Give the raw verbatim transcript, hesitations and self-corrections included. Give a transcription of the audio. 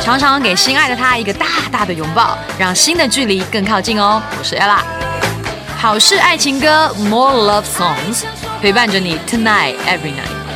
常常给心爱的他一个大大的拥抱，让心的距离更靠近哦。我是 Ella， 好事爱情歌 More Love Songs 陪伴着你 Tonight Every Night。